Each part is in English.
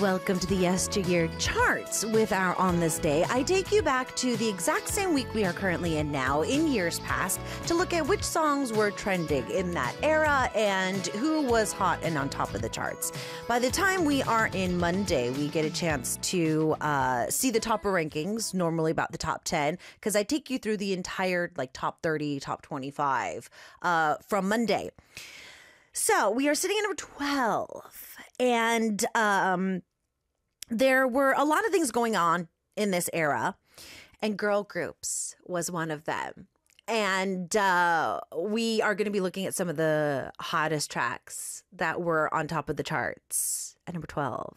welcome to the Yesteryear Charts. With our On This Day, I take you back to the exact same week we are currently in now, in years past, to look at which songs were trending in that era and who was hot and on top of the charts. By the time we are in Monday, we get a chance to see the topper rankings, normally about the top 10, because I take you through the entire top 30, top 25 from Monday. So we are sitting at number 12. And there were a lot of things going on in this era, and girl groups was one of them. And we are going to be looking at some of the hottest tracks that were on top of the charts at number 12.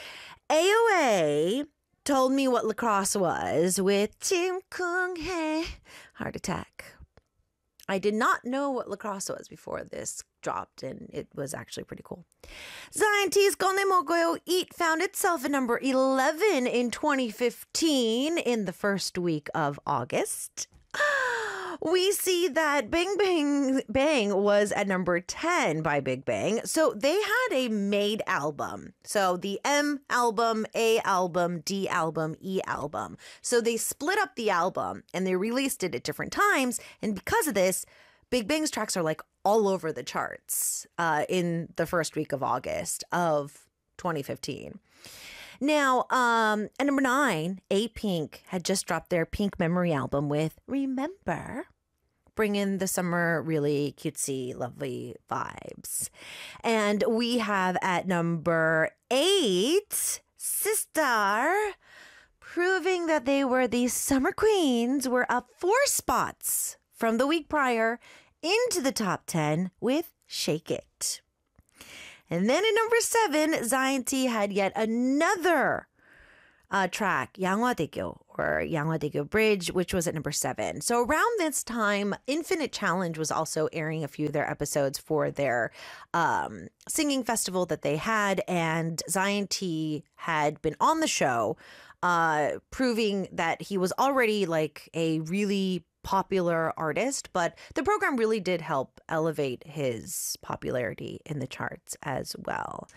AOA told me what lacrosse was with Tim Kung Hee, Heart Attack. I did not know what lacrosse was before this dropped, and it was actually pretty cool. Zion T's Konemogoyo Eat found itself at number 11 in 2015 in the first week of August. We see that Bang Bang Bang was at number 10 by Big Bang. So they had a made album. So the M album, A album, D album, E album. So they split up the album and they released it at different times. And because of this, Big Bang's tracks are all over the charts in the first week of August of 2015. Now, at number 9, A-Pink had just dropped their Pink Memory album with Remember, bringing the summer really cutesy, lovely vibes. And we have at number 8, Sistar, proving that they were the summer queens, were up 4 spots from the week prior into the top 10 with Shake It. And then at number 7, Zion T had yet another track, Yanghwa-daegyo, or Yanghwa-daegyo Bridge, which was at number 7. So around this time, Infinite Challenge was also airing a few of their episodes for their singing festival that they had. And Zion T had been on the show, proving that he was already a really popular artist, but the program really did help elevate his popularity in the charts as well.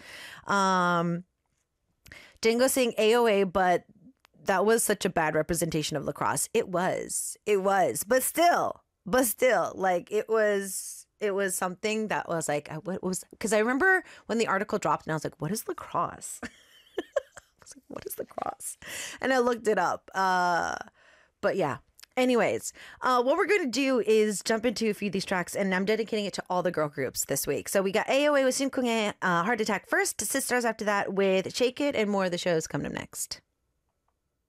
Django saying AOA, but that was such a bad representation of lacrosse. It was, but still, it was something that was what was, because I remember when the article dropped and I was like, what is lacrosse? I was like, what is lacrosse? And I looked it up. But yeah. Anyways, what we're going to do is jump into a few of these tracks, and I'm dedicating it to all the girl groups this week. So we got AOA with Shin Kung Hee, Heart Attack first, Sisters after that with Shake It, and more of the shows coming up next.